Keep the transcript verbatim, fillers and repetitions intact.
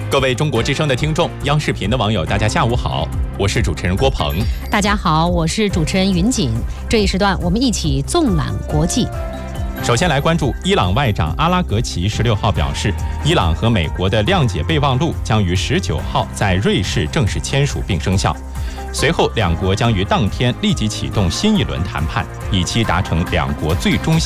各位中国之声的听众，央视频的网友，大家下午好，我是主持人郭鹏。 大家好，我是主持人云锦。这一时段，我们一起纵览国际。 首先来关注伊朗外长阿拉格齐十六号表示，伊朗和美国的谅解备忘录将于十九号在瑞士正式签署并生效。随后，两国将于当天立即启动新一轮谈判，以期达成两国最终